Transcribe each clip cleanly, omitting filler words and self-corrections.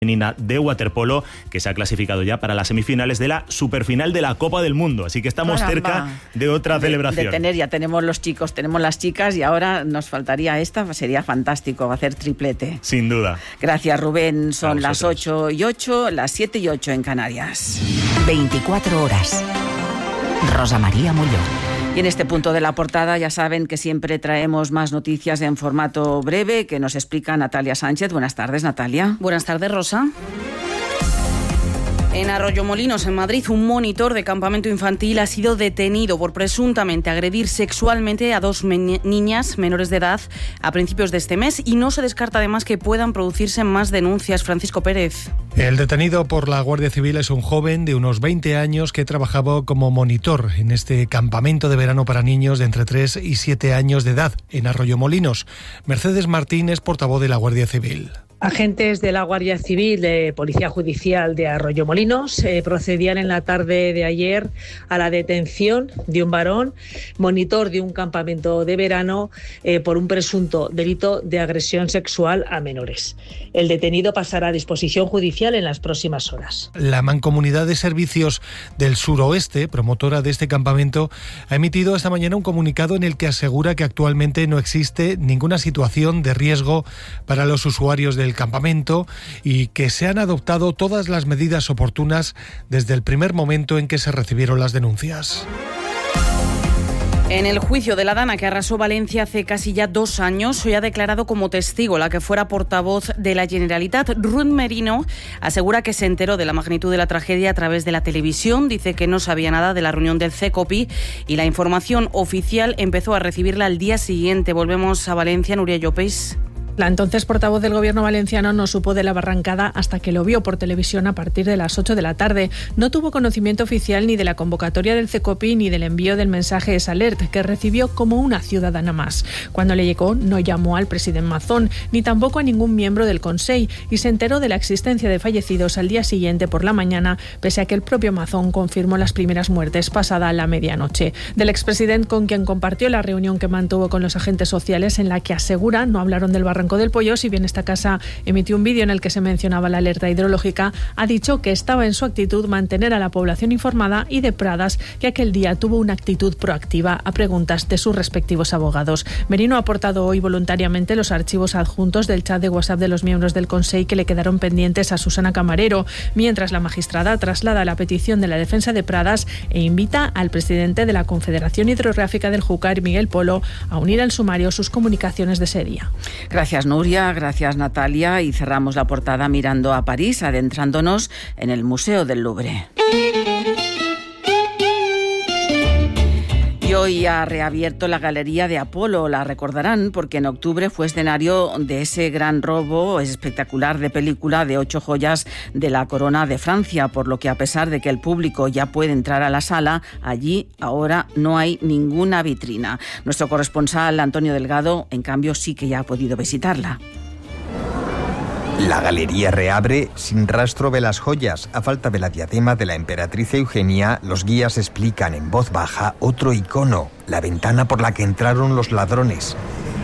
femenina de waterpolo, que se ha clasificado ya para las semifinales de la superfinal de la Copa del Mundo. Así que estamos cerca de otra celebración. Ya tenemos los chicos, tenemos las chicas y ahora nos faltaría esta. Sería fantástico hacer triplete. Sin duda. Gracias, Rubén. Son las 8:08, las 7:08 en Canarias. 24 horas. Rosa María Molló. Y en este punto de la portada ya saben que siempre traemos más noticias en formato breve que nos explica Natalia Sánchez. Buenas tardes, Natalia. Buenas tardes, Rosa. En Arroyomolinos, en Madrid, un monitor de campamento infantil ha sido detenido por presuntamente agredir sexualmente a dos niñas menores de edad a principios de este mes y no se descarta además que puedan producirse más denuncias. Francisco Pérez. El detenido por la Guardia Civil es un joven de unos 20 años que trabajaba como monitor en este campamento de verano para niños de entre 3 y 7 años de edad en Arroyomolinos. Mercedes Martín es portavoz de la Guardia Civil. Agentes de la Guardia Civil, de Policía Judicial de Arroyomolinos, procedían en la tarde de ayer a la detención de un varón, monitor de un campamento de verano, por un presunto delito de agresión sexual a menores. El detenido pasará a disposición judicial en las próximas horas. La Mancomunidad de Servicios del Suroeste, promotora de este campamento, ha emitido esta mañana un comunicado en el que asegura que actualmente no existe ninguna situación de riesgo para los usuarios del campamento y que se han adoptado todas las medidas oportunas desde el primer momento en que se recibieron las denuncias. En el juicio de la Dana que arrasó Valencia hace casi ya 2 años, hoy ha declarado como testigo la que fuera portavoz de la Generalitat. Ruth Merino asegura que se enteró de la magnitud de la tragedia a través de la televisión. Dice que no sabía nada de la reunión del CECOPI y la información oficial empezó a recibirla al día siguiente. Volvemos a Valencia, Nuria Llopis. La entonces portavoz del gobierno valenciano no supo de la barrancada hasta que lo vio por televisión a partir de las 8 de la tarde. No tuvo conocimiento oficial ni de la convocatoria del CECOPI ni del envío del mensaje S-Alert, que recibió como una ciudadana más. Cuando le llegó, no llamó al presidente Mazón, ni tampoco a ningún miembro del Consell, y se enteró de la existencia de fallecidos al día siguiente por la mañana, pese a que el propio Mazón confirmó las primeras muertes pasada la medianoche. Del expresidente, con quien compartió la reunión que mantuvo con los agentes sociales, en la que asegura no hablaron del barranco del Pollo, si bien esta casa emitió un vídeo en el que se mencionaba la alerta hidrológica, ha dicho que estaba en su actitud mantener a la población informada y de Pradas, que aquel día tuvo una actitud proactiva a preguntas de sus respectivos abogados. Merino ha aportado hoy voluntariamente los archivos adjuntos del chat de WhatsApp de los miembros del Consell que le quedaron pendientes a Susana Camarero, mientras la magistrada traslada la petición de la defensa de Pradas e invita al presidente de la Confederación Hidrográfica del Júcar, Miguel Polo, a unir al sumario sus comunicaciones de ese día. Gracias, Nuria, gracias, Natalia, y cerramos la portada mirando a París, adentrándonos en el Museo del Louvre. Y hoy ha reabierto la Galería de Apolo, la recordarán, porque en octubre fue escenario de ese gran robo espectacular de película de 8 joyas de la corona de Francia, por lo que a pesar de que el público ya puede entrar a la sala, allí ahora no hay ninguna vitrina. Nuestro corresponsal Antonio Delgado, en cambio, sí que ya ha podido visitarla. La galería reabre sin rastro de las joyas. A falta de la diadema de la emperatriz Eugenia, los guías explican en voz baja otro icono, la ventana por la que entraron los ladrones.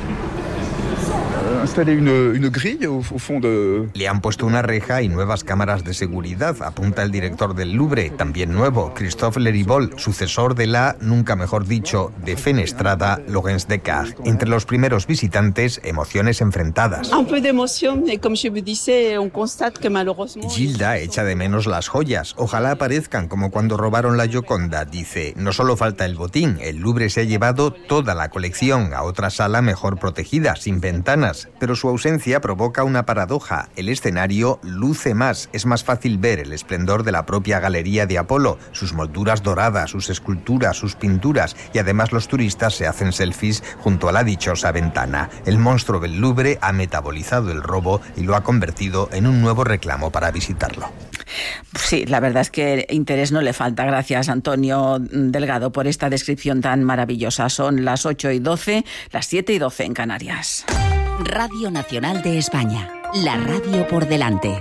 Le han puesto una reja y nuevas cámaras de seguridad, apunta el director del Louvre, también nuevo, Christophe Lerivold, sucesor de la, nunca mejor dicho, defenestrada Laurence Descartes. Entre los primeros visitantes, emociones enfrentadas. Gilda echa de menos las joyas. Ojalá aparezcan como cuando robaron la Gioconda, dice. No solo falta el botín, el Louvre se ha llevado toda la colección a otra sala mejor protegida, sin ventanas. Pero su ausencia provoca una paradoja. El escenario luce más, es más fácil ver el esplendor de la propia Galería de Apolo, sus molduras doradas, sus esculturas, sus pinturas, y además los turistas se hacen selfies junto a la dichosa ventana. El monstruo del Louvre ha metabolizado el robo y lo ha convertido en un nuevo reclamo para visitarlo. Sí, la verdad es que interés no le falta. Gracias, Antonio Delgado, por esta descripción tan maravillosa. Son las 8:12, las 7:12 en Canarias. Radio Nacional de España, la radio por delante.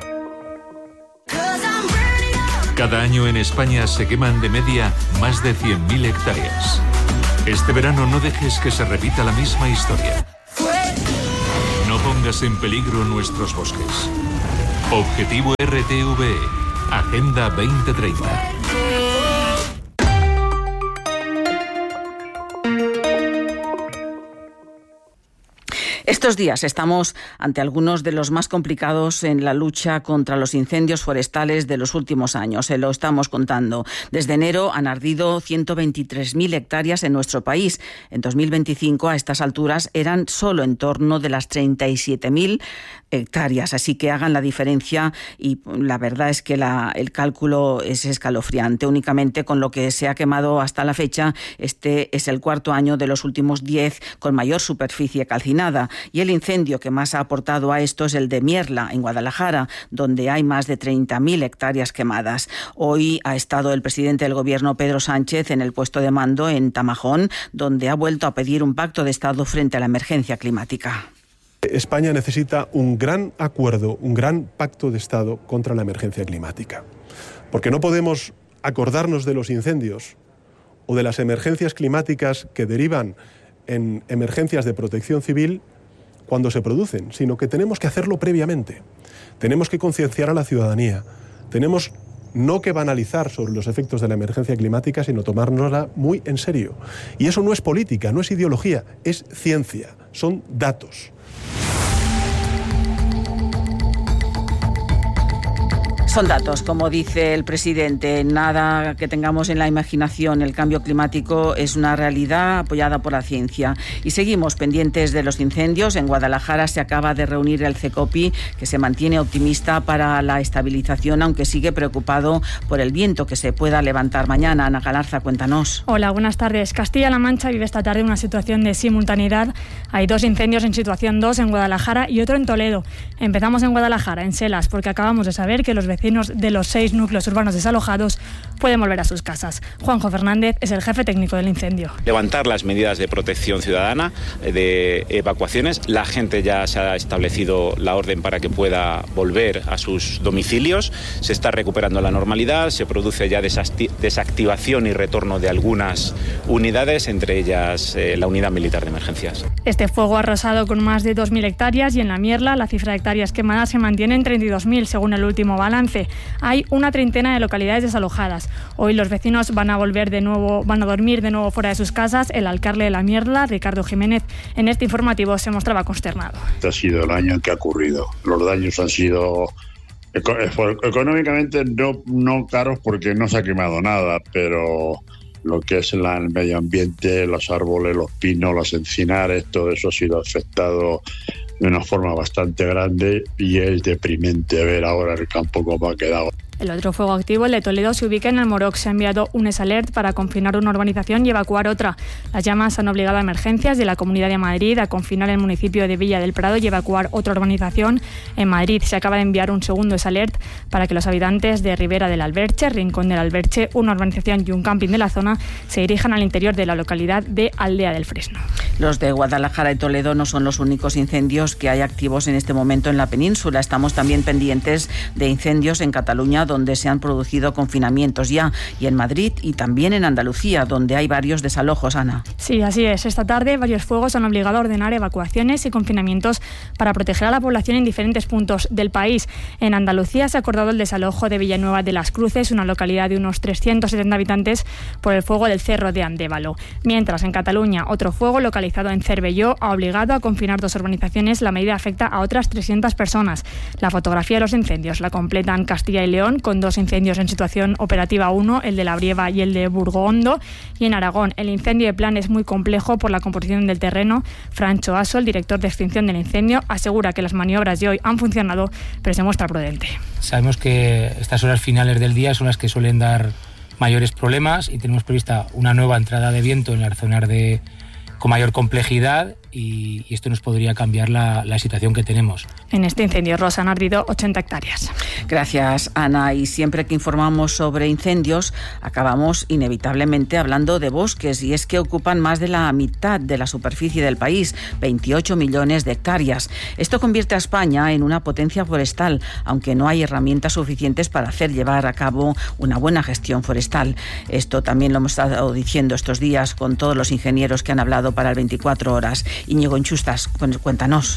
Cada año en España se queman de media más de 100.000 hectáreas. Este verano no dejes que se repita la misma historia. No pongas en peligro nuestros bosques. Objetivo RTV, Agenda 2030. Estos días estamos ante algunos de los más complicados en la lucha contra los incendios forestales de los últimos años. Se lo estamos contando. Desde enero han ardido 123.000 hectáreas en nuestro país. En 2025, a estas alturas, eran solo en torno de las 37.000 hectáreas. Así que hagan la diferencia y la verdad es que el cálculo es escalofriante. Únicamente con lo que se ha quemado hasta la fecha, este es el cuarto año de los últimos 10 con mayor superficie calcinada. Y el incendio que más ha aportado a esto es el de Mierla, en Guadalajara, donde hay más de 30.000 hectáreas quemadas. Hoy ha estado el presidente del Gobierno, Pedro Sánchez, en el puesto de mando en Tamajón, donde ha vuelto a pedir un pacto de Estado frente a la emergencia climática. España necesita un gran acuerdo, un gran pacto de Estado contra la emergencia climática. Porque no podemos acordarnos de los incendios o de las emergencias climáticas que derivan en emergencias de protección civil cuando se producen, sino que tenemos que hacerlo previamente. Tenemos que concienciar a la ciudadanía. Tenemos no que banalizar sobre los efectos de la emergencia climática, sino tomárnosla muy en serio. Y eso no es política, no es ideología, es ciencia, son datos. Son datos, como dice el presidente, nada que tengamos en la imaginación. El cambio climático es una realidad apoyada por la ciencia. Y seguimos pendientes de los incendios. En Guadalajara se acaba de reunir el CECOPI, que se mantiene optimista para la estabilización, aunque sigue preocupado por el viento que se pueda levantar mañana. Ana Galarza, cuéntanos. Hola, buenas tardes. Castilla-La Mancha vive esta tarde una situación de simultaneidad. Hay 2 incendios en situación 2 en Guadalajara y otro en Toledo. Empezamos en Guadalajara, en Selas, porque acabamos de saber que los vecinos de los 6 núcleos urbanos desalojados pueden volver a sus casas. Juanjo Fernández es el jefe técnico del incendio. Levantar las medidas de protección ciudadana, de evacuaciones. La gente ya se ha establecido la orden para que pueda volver a sus domicilios. Se está recuperando la normalidad, se produce ya desactivación y retorno de algunas unidades, entre ellas la unidad militar de emergencias. Este fuego ha arrasado con más de 2.000 hectáreas y en la Mierla la cifra de hectáreas quemadas se mantiene en 32.000 según el último balance. Hay una treintena de localidades desalojadas. Hoy los vecinos van a dormir de nuevo fuera de sus casas. El alcalde de la Mierla, Ricardo Jiménez, en este informativo se mostraba consternado. Este ha sido el año en que ha ocurrido. Los daños han sido económicamente no caros porque no se ha quemado nada, pero lo que es el medio ambiente, los árboles, los pinos, los encinares, todo eso ha sido afectado de una forma bastante grande y es deprimente ver ahora el campo como ha quedado. El otro fuego activo, el de Toledo, se ubica en Almorox. Se ha enviado un alert para confinar una urbanización y evacuar otra. Las llamas han obligado a Emergencias de la Comunidad de Madrid a confinar el municipio de Villa del Prado y evacuar otra urbanización. En Madrid se acaba de enviar un segundo alert para que los habitantes de Ribera del Alberche, Rincón del Alberche, una urbanización y un camping de la zona se dirijan al interior de la localidad de Aldea del Fresno. Los de Guadalajara y Toledo no son los únicos incendios que hay activos en este momento en la península. Estamos también pendientes de incendios en Cataluña, donde se han producido confinamientos ya, y en Madrid y también en Andalucía, donde hay varios desalojos, Ana. Sí, así es. Esta tarde varios fuegos han obligado a ordenar evacuaciones y confinamientos para proteger a la población en diferentes puntos del país. En Andalucía se ha acordado el desalojo de Villanueva de las Cruces, una localidad de unos 370 habitantes, por el fuego del Cerro de Andévalo. Mientras, en Cataluña, otro fuego localizado en Cervelló ha obligado a confinar 2 urbanizaciones. La medida afecta a otras 300 personas. La fotografía de los incendios la completan Castilla y León, con 2 incendios en situación operativa 1, el de La Brieva y el de Burgondo. Y en Aragón, el incendio de Plan es muy complejo por la composición del terreno. Francho Aso, el director de extinción del incendio, asegura que las maniobras de hoy han funcionado, pero se muestra prudente. Sabemos que estas horas finales del día son las que suelen dar mayores problemas y tenemos prevista una nueva entrada de viento en las zonas con mayor complejidad y esto nos podría cambiar la situación que tenemos. En este incendio, Rosa, han ardido 80 hectáreas. Gracias, Ana. Y siempre que informamos sobre incendios, acabamos inevitablemente hablando de bosques, y es que ocupan más de la mitad de la superficie del país, 28 millones de hectáreas. Esto convierte a España en una potencia forestal, aunque no hay herramientas suficientes para llevar a cabo una buena gestión forestal. Esto también lo hemos estado diciendo estos días con todos los ingenieros que han hablado para el 24 horas. Íñigo Enchustas, cuéntanos.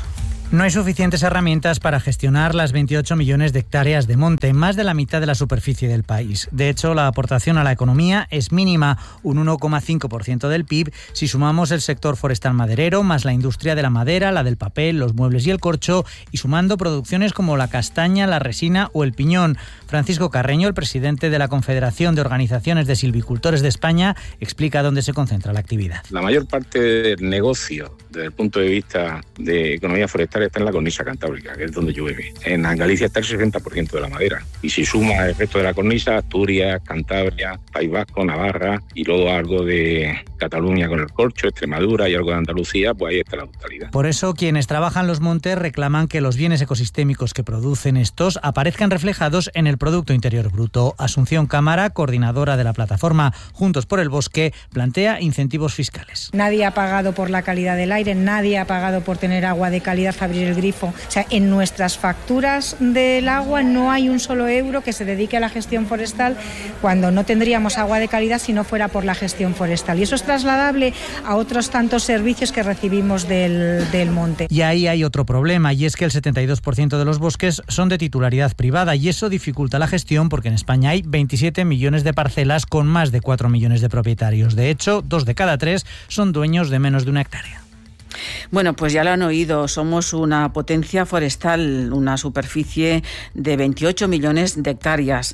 No hay suficientes herramientas para gestionar las 28 millones de hectáreas de monte, más de la mitad de la superficie del país. De hecho, la aportación a la economía es mínima, un 1,5% del PIB, si sumamos el sector forestal maderero, más la industria de la madera, la del papel, los muebles y el corcho, y sumando producciones como la castaña, la resina o el piñón. Francisco Carreño, el presidente de la Confederación de Organizaciones de Silvicultores de España, explica dónde se concentra la actividad. La mayor parte del negocio, desde el punto de vista de economía forestal, está en la cornisa cantábrica, que es donde llueve. En Galicia está el 60% de la madera. Y si suma el resto de la cornisa, Asturias, Cantabria, País Vasco, Navarra y luego algo de Cataluña con el corcho, Extremadura y algo de Andalucía, pues ahí está la totalidad. Por eso, quienes trabajan los montes reclaman que los bienes ecosistémicos que producen estos aparezcan reflejados en el Producto Interior Bruto. Asunción Cámara, coordinadora de la plataforma Juntos por el Bosque, plantea incentivos fiscales. Nadie ha pagado por la calidad del aire, nadie ha pagado por tener agua de calidad, abrir el grifo. O sea, en nuestras facturas del agua no hay un solo euro que se dedique a la gestión forestal, cuando no tendríamos agua de calidad si no fuera por la gestión forestal. Y eso es trasladable a otros tantos servicios que recibimos del monte. Y ahí hay otro problema, y es que el 72% de los bosques son de titularidad privada, y eso dificulta la gestión porque en España hay 27 millones de parcelas con más de 4 millones de propietarios. De hecho, 2 de cada 3 son dueños de menos de una hectárea. Bueno, pues ya lo han oído, somos una potencia forestal, una superficie de 28 millones de hectáreas,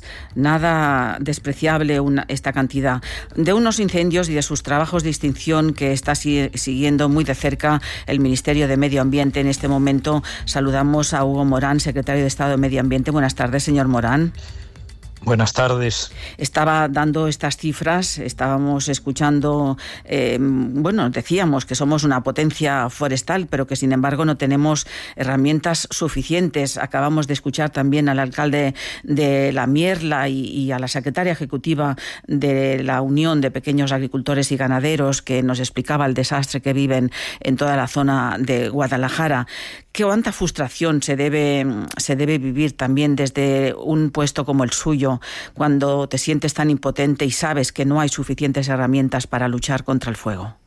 nada despreciable esta cantidad, de unos incendios y de sus trabajos de extinción que está siguiendo muy de cerca el Ministerio de Medio Ambiente. En este momento saludamos a Hugo Morán, secretario de Estado de Medio Ambiente. Buenas tardes, señor Morán. Buenas tardes. Estaba dando estas cifras, estábamos escuchando, decíamos que somos una potencia forestal, pero que sin embargo no tenemos herramientas suficientes. Acabamos de escuchar también al alcalde de La Mierla y a la secretaria ejecutiva de la Unión de Pequeños Agricultores y Ganaderos, que nos explicaba el desastre que viven en toda la zona de Guadalajara. ¿Cuánta frustración se debe vivir también desde un puesto como el suyo, cuando te sientes tan impotente y sabes que no hay suficientes herramientas para luchar contra el fuego?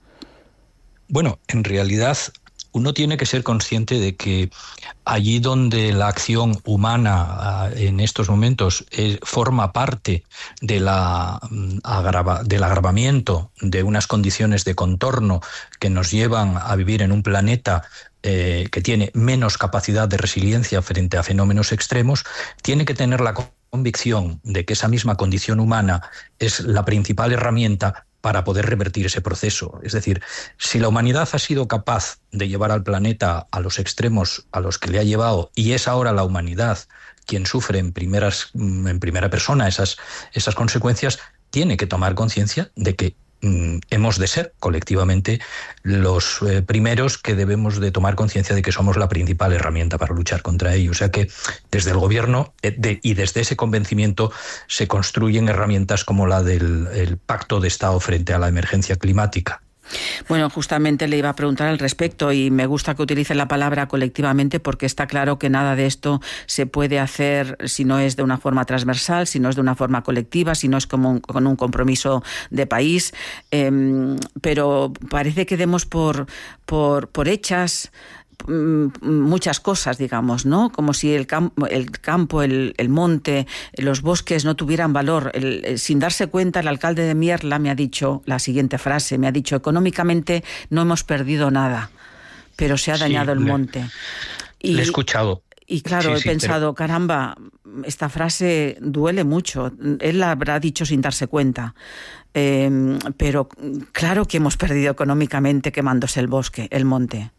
Bueno, en realidad uno tiene que ser consciente de que allí donde la acción humana en estos momentos forma parte del agravamiento de unas condiciones de contorno que nos llevan a vivir en un planeta que tiene menos capacidad de resiliencia frente a fenómenos extremos, tiene que tener la convicción de que esa misma condición humana es la principal herramienta para poder revertir ese proceso. Es decir, si la humanidad ha sido capaz de llevar al planeta a los extremos a los que le ha llevado, y es ahora la humanidad quien sufre en primera persona esas consecuencias, tiene que tomar conciencia de que hemos de ser colectivamente los primeros que debemos de tomar conciencia de que somos la principal herramienta para luchar contra ello. O sea que desde el gobierno y desde ese convencimiento se construyen herramientas como la del Pacto de Estado frente a la emergencia climática. Bueno, justamente le iba a preguntar al respecto, y me gusta que utilice la palabra colectivamente, porque está claro que nada de esto se puede hacer si no es de una forma transversal, si no es de una forma colectiva, si no es con un compromiso de país, pero parece que demos por hechas muchas cosas, digamos, ¿no? Como si el campo, el monte, los bosques no tuvieran valor. Sin darse cuenta, el alcalde de Mierla me ha dicho la siguiente frase, me ha dicho: económicamente no hemos perdido nada, pero se ha dañado el monte. Y le he escuchado. Y claro, he pensado, caramba, esta frase duele mucho. Él la habrá dicho sin darse cuenta. Pero claro que hemos perdido económicamente quemándose el bosque, el monte.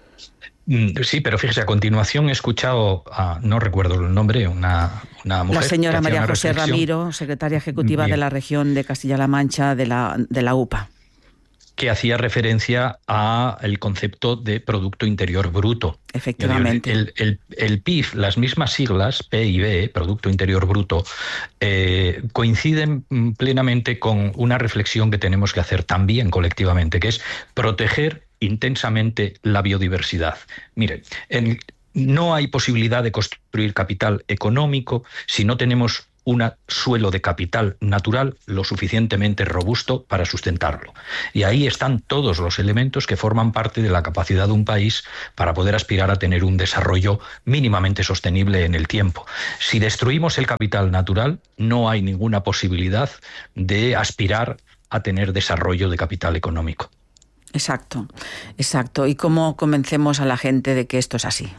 Sí, pero fíjese, a continuación he escuchado, no recuerdo el nombre, una mujer... La señora María José Ramiro, secretaria ejecutiva de la región de Castilla-La Mancha de la UPA. Que hacía referencia al concepto de Producto Interior Bruto. Efectivamente. El PIB, las mismas siglas, PIB, Producto Interior Bruto, coinciden plenamente con una reflexión que tenemos que hacer también colectivamente, que es proteger intensamente la biodiversidad. Mire, no hay posibilidad de construir capital económico si no tenemos un suelo de capital natural lo suficientemente robusto para sustentarlo. Y ahí están todos los elementos que forman parte de la capacidad de un país para poder aspirar a tener un desarrollo mínimamente sostenible en el tiempo. Si destruimos el capital natural, no hay ninguna posibilidad de aspirar a tener desarrollo de capital económico. Exacto, exacto. ¿Y cómo convencemos a la gente de que esto es así?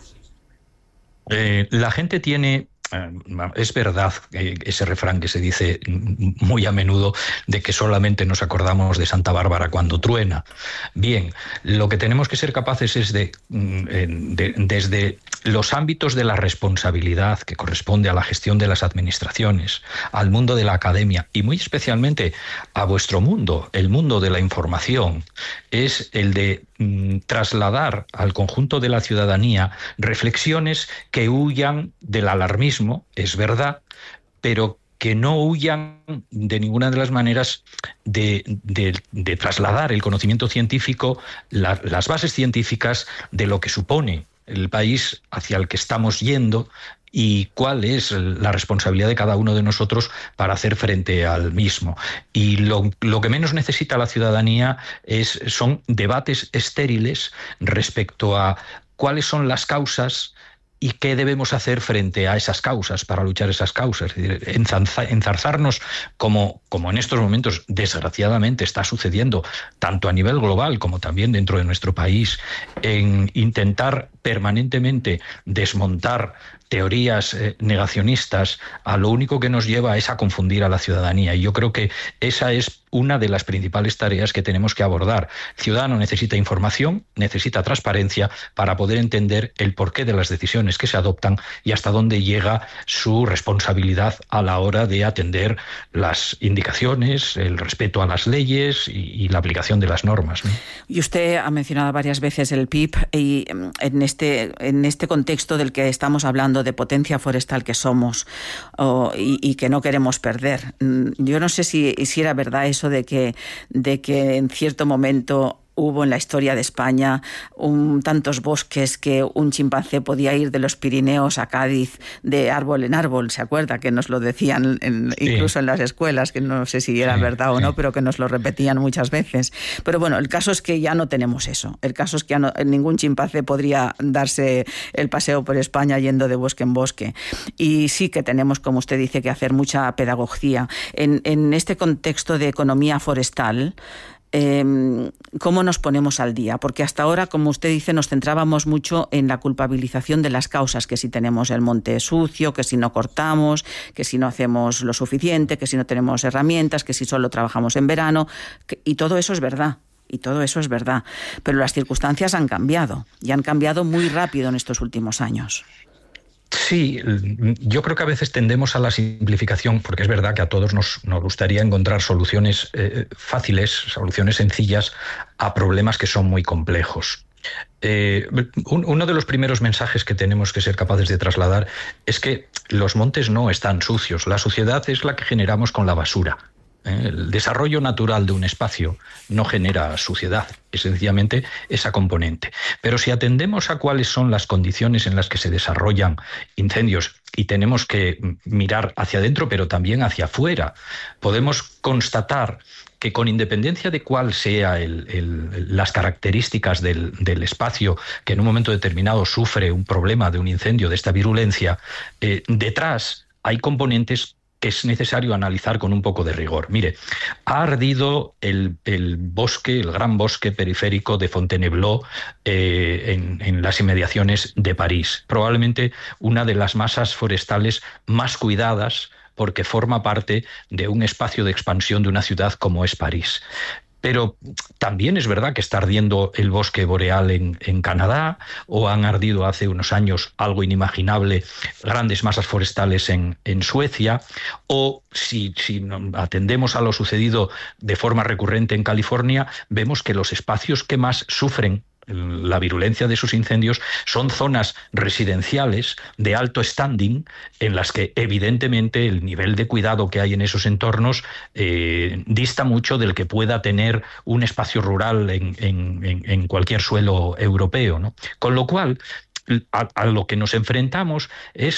La gente tiene... Es verdad ese refrán que se dice muy a menudo de que solamente nos acordamos de Santa Bárbara cuando truena. Bien, lo que tenemos que ser capaces es desde los ámbitos de la responsabilidad que corresponde a la gestión de las administraciones, al mundo de la academia y muy especialmente a vuestro mundo, el mundo de la información, es el de trasladar al conjunto de la ciudadanía reflexiones que huyan del alarmismo, es verdad, pero que no huyan de ninguna de las maneras de trasladar el conocimiento científico, las bases científicas de lo que supone el país hacia el que estamos yendo y cuál es la responsabilidad de cada uno de nosotros para hacer frente al mismo. Y lo que menos necesita la ciudadanía son debates estériles respecto a cuáles son las causas y qué debemos hacer frente a esas causas, para luchar esas causas. Es decir, enzarzarnos, como en estos momentos desgraciadamente está sucediendo, tanto a nivel global como también dentro de nuestro país, en intentar permanentemente desmontar teorías negacionistas, a lo único que nos lleva es a confundir a la ciudadanía. Y yo creo que esa es una de las principales tareas que tenemos que abordar. El ciudadano necesita información, necesita transparencia para poder entender el porqué de las decisiones que se adoptan y hasta dónde llega su responsabilidad a la hora de atender las indicaciones, el respeto a las leyes y la aplicación de las normas, ¿no? Y usted ha mencionado varias veces el PIB y en este contexto del que estamos hablando de potencia forestal que somos y que no queremos perder. Yo no sé si era verdad eso de que en cierto momento hubo en la historia de España tantos bosques que un chimpancé podía ir de los Pirineos a Cádiz de árbol en árbol. ¿Se acuerda? Que nos lo decían incluso en las escuelas, que no sé si era verdad o no, pero que nos lo repetían muchas veces. Pero bueno, el caso es que ya no tenemos eso. El caso es que ya ningún chimpancé podría darse el paseo por España yendo de bosque en bosque. Y sí que tenemos, como usted dice, que hacer mucha pedagogía. En este contexto de economía forestal, ¿cómo nos ponemos al día? Porque hasta ahora, como usted dice, nos centrábamos mucho en la culpabilización de las causas, que si tenemos el monte sucio, que si no cortamos, que si no hacemos lo suficiente, que si no tenemos herramientas, que si solo trabajamos en verano, y todo eso es verdad. Y todo eso es verdad. Pero las circunstancias han cambiado, y han cambiado muy rápido en estos últimos años. Sí, yo creo que a veces tendemos a la simplificación, porque es verdad que a todos nos gustaría encontrar soluciones fáciles, soluciones sencillas a problemas que son muy complejos. Uno de los primeros mensajes que tenemos que ser capaces de trasladar es que los montes no están sucios, la suciedad es la que generamos con la basura. El desarrollo natural de un espacio no genera suciedad, es sencillamente esa componente. Pero si atendemos a cuáles son las condiciones en las que se desarrollan incendios, y tenemos que mirar hacia adentro, pero también hacia afuera, podemos constatar que con independencia de cuál sea las características del espacio que en un momento determinado sufre un problema de un incendio de esta virulencia, detrás hay componentes que es necesario analizar con un poco de rigor. Mire, ha ardido el bosque, el gran bosque periférico de Fontainebleau en las inmediaciones de París. Probablemente una de las masas forestales más cuidadas porque forma parte de un espacio de expansión de una ciudad como es París. Pero también es verdad que está ardiendo el bosque boreal en Canadá, o han ardido hace unos años algo inimaginable grandes masas forestales en Suecia, o si atendemos a lo sucedido de forma recurrente en California, vemos que los espacios que más sufren la virulencia de sus incendios son zonas residenciales de alto standing en las que evidentemente el nivel de cuidado que hay en esos entornos dista mucho del que pueda tener un espacio rural en cualquier suelo europeo, ¿no? Con lo cual, a lo que nos enfrentamos es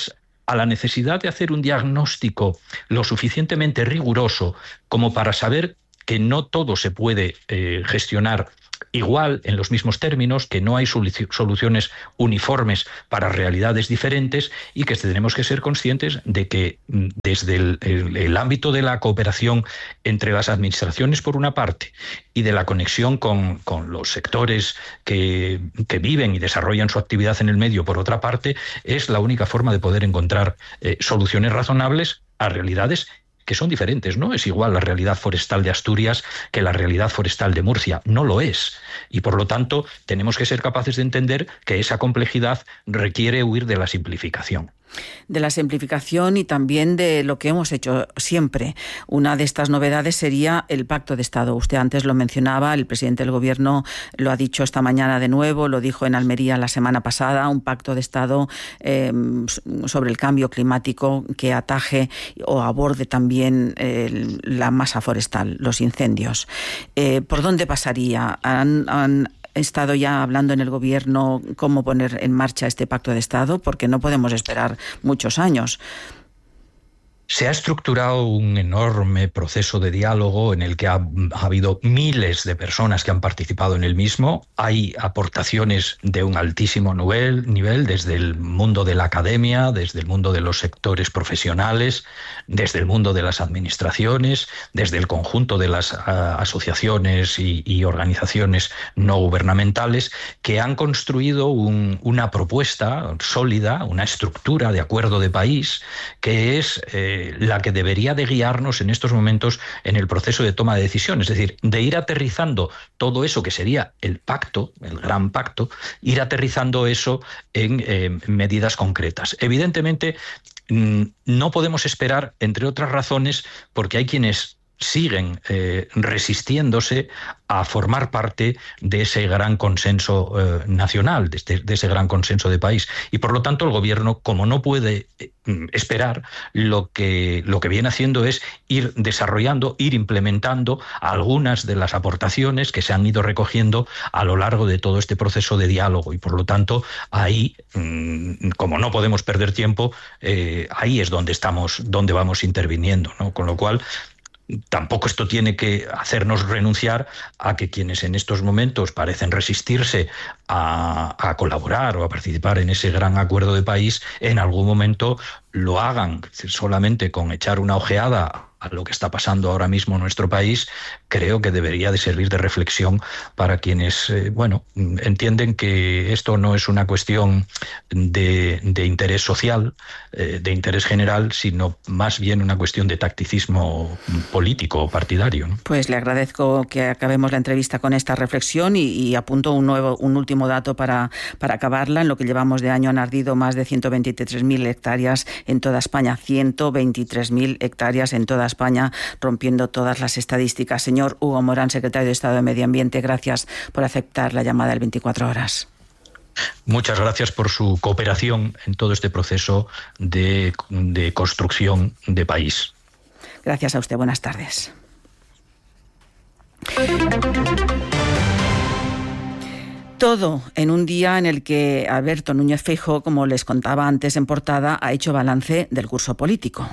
a la necesidad de hacer un diagnóstico lo suficientemente riguroso como para saber que no todo se puede gestionar igual, en los mismos términos, que no hay soluciones uniformes para realidades diferentes y que tenemos que ser conscientes de que desde el ámbito de la cooperación entre las administraciones por una parte y de la conexión con los sectores que viven y desarrollan su actividad en el medio por otra parte, es la única forma de poder encontrar soluciones razonables a realidades que son diferentes. No es igual la realidad forestal de Asturias que la realidad forestal de Murcia, no lo es. Y por lo tanto tenemos que ser capaces de entender que esa complejidad requiere huir de la simplificación. De la simplificación y también de lo que hemos hecho siempre. Una de estas novedades sería el Pacto de Estado. Usted antes lo mencionaba, el presidente del Gobierno lo ha dicho esta mañana de nuevo, lo dijo en Almería la semana pasada, un Pacto de Estado sobre el cambio climático que ataje o aborde también la masa forestal, los incendios. ¿Por dónde pasaría? ¿Han estado ya hablando en el Gobierno cómo poner en marcha este Pacto de Estado? Porque no podemos esperar muchos años. Se ha estructurado un enorme proceso de diálogo en el que ha habido miles de personas que han participado en el mismo. Hay aportaciones de un altísimo nivel desde el mundo de la academia, desde el mundo de los sectores profesionales, desde el mundo de las administraciones, desde el conjunto de las asociaciones y organizaciones no gubernamentales que han construido una propuesta sólida, una estructura de acuerdo de país que es la que debería de guiarnos en estos momentos en el proceso de toma de decisiones, es decir, de ir aterrizando todo eso que sería el pacto, el gran pacto, ir aterrizando eso en medidas concretas. Evidentemente, no podemos esperar, entre otras razones, porque hay quienes siguen resistiéndose a formar parte de ese gran consenso nacional, de ese gran consenso de país. Y por lo tanto el Gobierno, como no puede esperar, lo que viene haciendo es ir desarrollando, ir implementando algunas de las aportaciones que se han ido recogiendo a lo largo de todo este proceso de diálogo. Y por lo tanto, ahí, como no podemos perder tiempo, ahí es donde vamos interviniendo, ¿no? Con lo cual, tampoco esto tiene que hacernos renunciar a que quienes en estos momentos parecen resistirse a colaborar o a participar en ese gran acuerdo de país, en algún momento lo hagan. Solamente con echar una ojeada a lo que está pasando ahora mismo en nuestro país, creo que debería de servir de reflexión para quienes, entienden que esto no es una cuestión de interés social, de interés general, sino más bien una cuestión de tacticismo político o partidario, ¿no? Pues le agradezco que acabemos la entrevista con esta reflexión y apunto un último dato para acabarla. En lo que llevamos de año han ardido más de 123.000 hectáreas en toda España, 123.000 hectáreas en toda España, rompiendo todas las estadísticas. Señor Hugo Morán, secretario de Estado de Medio Ambiente, gracias por aceptar la llamada del 24 Horas. Muchas gracias por su cooperación en todo este proceso de construcción de país. Gracias a usted. Buenas tardes. Todo en un día en el que Alberto Núñez Feijóo, como les contaba antes en portada, ha hecho balance del curso político.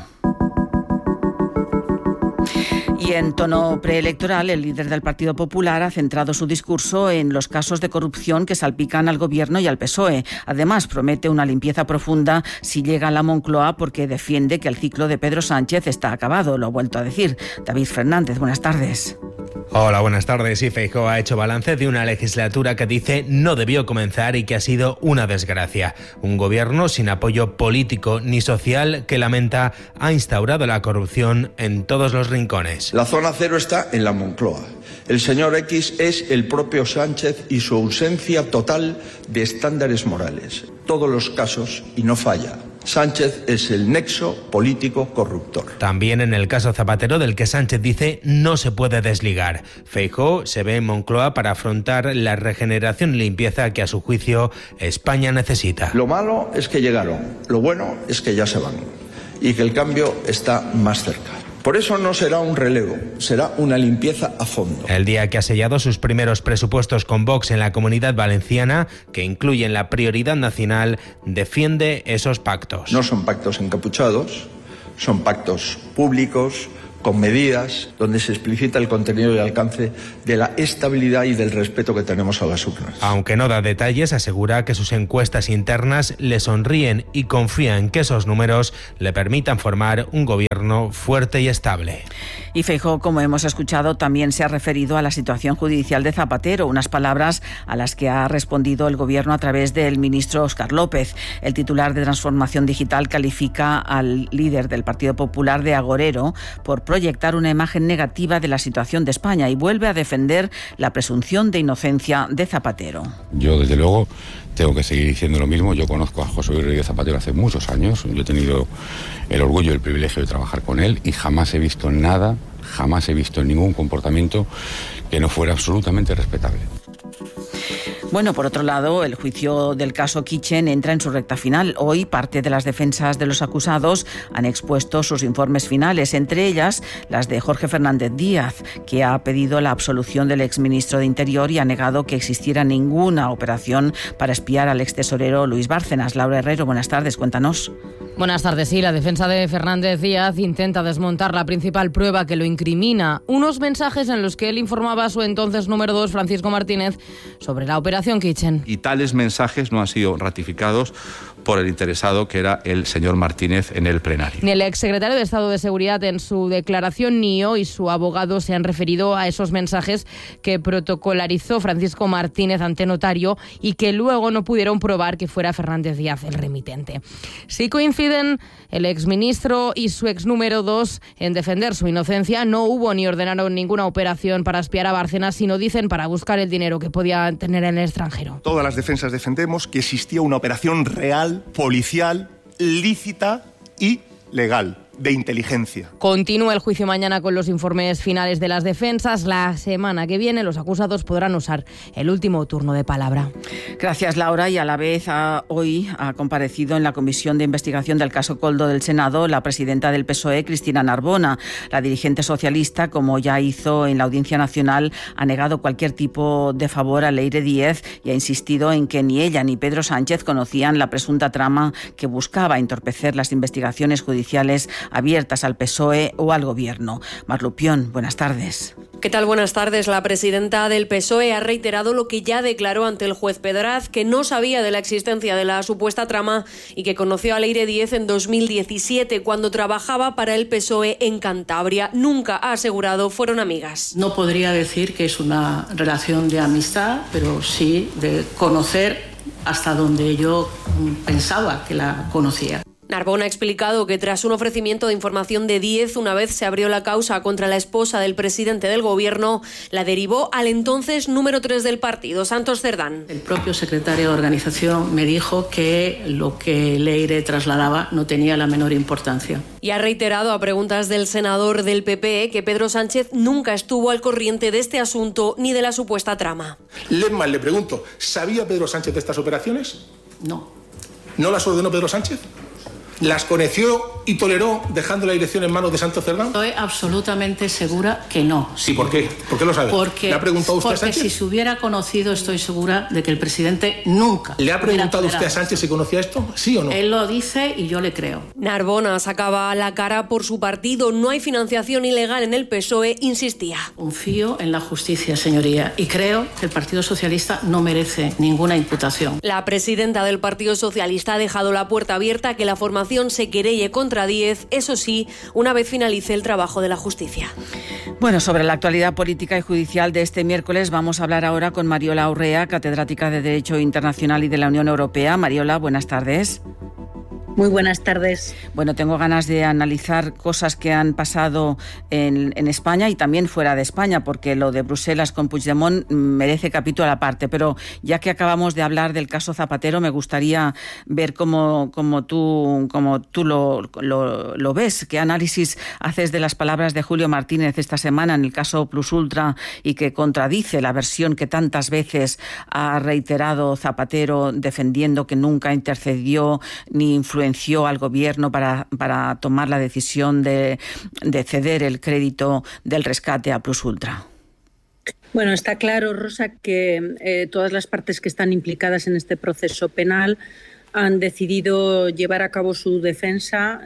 Y en tono preelectoral, el líder del Partido Popular ha centrado su discurso en los casos de corrupción que salpican al Gobierno y al PSOE. Además, promete una limpieza profunda si llega a la Moncloa, porque defiende que el ciclo de Pedro Sánchez está acabado. Lo ha vuelto a decir. David Fernández, buenas tardes. Hola, buenas tardes. Sí, Feijóo ha hecho balance de una legislatura que dice no debió comenzar y que ha sido una desgracia. Un gobierno sin apoyo político ni social que, lamenta, ha instaurado la corrupción en todos los rincones. La zona cero está en la Moncloa. El señor X es el propio Sánchez y su ausencia total de estándares morales. Todos los casos, y no falla, Sánchez es el nexo político corruptor. También en el caso Zapatero, del que Sánchez dice no se puede desligar. Feijóo se ve en Moncloa para afrontar la regeneración y limpieza que, a su juicio, España necesita. Lo malo es que llegaron, lo bueno es que ya se van y que el cambio está más cerca. Por eso no será un relevo, será una limpieza a fondo. El día que ha sellado sus primeros presupuestos con Vox en la Comunidad Valenciana, que incluyen la prioridad nacional, defiende esos pactos. No son pactos encapuchados, son pactos públicos, con medidas donde se explicita el contenido y alcance de la estabilidad y del respeto que tenemos a las urnas. Aunque no da detalles, asegura que sus encuestas internas le sonríen y confía en que esos números le permitan formar un gobierno fuerte y estable. Y Feijóo, como hemos escuchado, también se ha referido a la situación judicial de Zapatero, unas palabras a las que ha respondido el Gobierno a través del ministro Óscar López. El titular de Transformación Digital califica al líder del Partido Popular de agorero por proyectar una imagen negativa de la situación de España y vuelve a defender la presunción de inocencia de Zapatero. Yo, desde luego, tengo que seguir diciendo lo mismo. Yo conozco a José Luis Rodríguez Zapatero hace muchos años. Yo he tenido el orgullo y el privilegio de trabajar con él y jamás he visto nada, jamás he visto ningún comportamiento que no fuera absolutamente respetable. Bueno, por otro lado, el juicio del caso Kitchen entra en su recta final. Hoy, parte de las defensas de los acusados han expuesto sus informes finales, entre ellas las de Jorge Fernández Díaz, que ha pedido la absolución del exministro de Interior y ha negado que existiera ninguna operación para espiar al extesorero Luis Bárcenas. Laura Herrero, buenas tardes, cuéntanos. Buenas tardes. Sí, la defensa de Fernández Díaz intenta desmontar la principal prueba que lo incrimina, unos mensajes en los que él informaba a su entonces número 2, Francisco Martínez, sobre la operación Kitchen. Y tales mensajes no han sido ratificados por el interesado, que era el señor Martínez, en el plenario. Ni el exsecretario de Estado de Seguridad en su declaración ni yo y su abogado se han referido a esos mensajes que protocolarizó Francisco Martínez ante notario y que luego no pudieron probar que fuera Fernández Díaz el remitente. Sí coinciden el exministro y su ex número 2 en defender su inocencia. No hubo ni ordenaron ninguna operación para espiar a Bárcenas, sino dicen para buscar el dinero que podía tener en el extranjero. Todas las defensas defendemos que existía una operación real, policial, lícita y legal, de inteligencia. Continúa el juicio mañana con los informes finales de las defensas. La semana que viene los acusados podrán usar el último turno de palabra. Gracias, Laura. Y a la vez hoy ha comparecido en la Comisión de Investigación del caso Koldo del Senado la presidenta del PSOE, Cristina Narbona. La dirigente socialista, como ya hizo en la Audiencia Nacional, ha negado cualquier tipo de favor a Leire Díez y ha insistido en que ni ella ni Pedro Sánchez conocían la presunta trama que buscaba entorpecer las investigaciones judiciales abiertas al PSOE o al Gobierno. Mar Lupión, buenas tardes. ¿Qué tal? Buenas tardes. La presidenta del PSOE ha reiterado lo que ya declaró ante el juez Pedraz, que no sabía de la existencia de la supuesta trama y que conoció a Leire Díez en 2017, cuando trabajaba para el PSOE en Cantabria. Nunca, ha asegurado, fueron amigas. No podría decir que es una relación de amistad, pero sí de conocer hasta donde yo pensaba que la conocía. Narbona ha explicado que tras un ofrecimiento de información de Díez, una vez se abrió la causa contra la esposa del presidente del Gobierno, la derivó al entonces número 3 del partido, Santos Cerdán. El propio secretario de organización me dijo que lo que Leire trasladaba no tenía la menor importancia. Y ha reiterado a preguntas del senador del PP que Pedro Sánchez nunca estuvo al corriente de este asunto ni de la supuesta trama. Lehmann, le pregunto, ¿sabía Pedro Sánchez de estas operaciones? No. ¿No las ordenó Pedro Sánchez? ¿Las conoció y toleró dejando la dirección en manos de Santos Cerdán? Estoy absolutamente segura que no. ¿Y por qué? ¿Por qué lo sabe? Porque, ¿Le ha preguntado usted a Sánchez? Porque si se hubiera conocido, estoy segura de que el presidente nunca... ¿Le ha preguntado usted a Sánchez si conocía esto? ¿Sí o no? Él lo dice y yo le creo. Narbona sacaba la cara por su partido. No hay financiación ilegal en el PSOE, insistía. Confío en la justicia, señoría, y creo que el Partido Socialista no merece ninguna imputación. La presidenta del Partido Socialista ha dejado la puerta abierta a que la formación se querelle contra Díez, eso sí, una vez finalice el trabajo de la justicia. Bueno, sobre la actualidad política y judicial de este miércoles vamos a hablar ahora con Mariola Urrea, catedrática de Derecho Internacional y de la Unión Europea. Mariola, buenas tardes. Muy buenas tardes. Bueno, tengo ganas de analizar cosas que han pasado en España y también fuera de España, porque lo de Bruselas con Puigdemont merece capítulo aparte. Pero ya que acabamos de hablar del caso Zapatero, me gustaría ver cómo tú lo ves. ¿Qué análisis haces de las palabras de Julio Martínez esta semana en el caso Plus Ultra y que contradice la versión que tantas veces ha reiterado Zapatero, defendiendo que nunca intercedió ni influenció convenció al gobierno para tomar la decisión de ceder el crédito del rescate a Plus Ultra? Bueno, está claro, Rosa, que todas las partes que están implicadas en este proceso penal han decidido llevar a cabo su defensa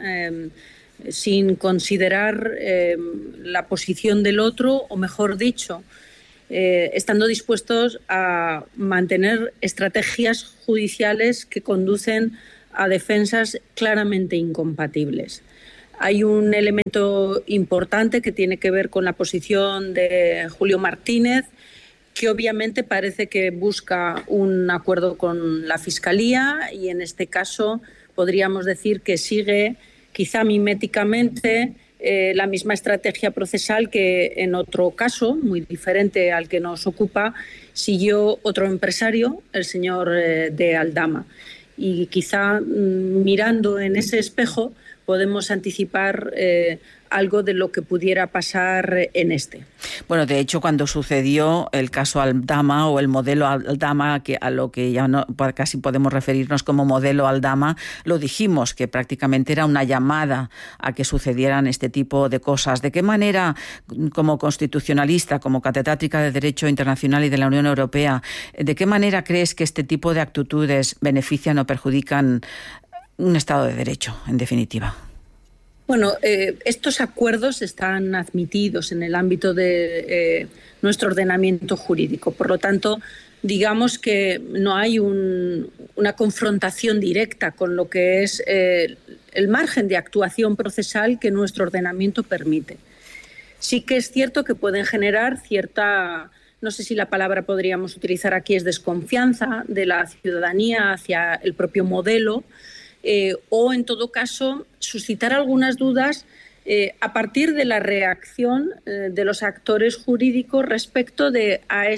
sin considerar la posición del otro, o mejor dicho, estando dispuestos a mantener estrategias judiciales que conducen a defensas claramente incompatibles. Hay un elemento importante que tiene que ver con la posición de Julio Martínez, que obviamente parece que busca un acuerdo con la Fiscalía y en este caso podríamos decir que sigue quizá miméticamente la misma estrategia procesal que en otro caso, muy diferente al que nos ocupa, siguió otro empresario, el señor de Aldama. Y quizá mirando en ese espejo podemos anticipar algo de lo que pudiera pasar en este. Bueno, de hecho, cuando sucedió el caso Aldama o el modelo Aldama, a lo que ya no, casi podemos referirnos como modelo Aldama, lo dijimos, que prácticamente era una llamada a que sucedieran este tipo de cosas. ¿De qué manera, como constitucionalista, como catedrática de Derecho Internacional y de la Unión Europea, de qué manera crees que este tipo de actitudes benefician o perjudican un Estado de Derecho, en definitiva? Bueno, estos acuerdos están admitidos en el ámbito de nuestro ordenamiento jurídico. Por lo tanto, digamos que no hay una confrontación directa con lo que es el margen de actuación procesal que nuestro ordenamiento permite. Sí que es cierto que pueden generar cierta, no sé si la palabra podríamos utilizar aquí es desconfianza de la ciudadanía hacia el propio modelo, o en todo caso suscitar algunas dudas a partir de la reacción de los actores jurídicos respecto de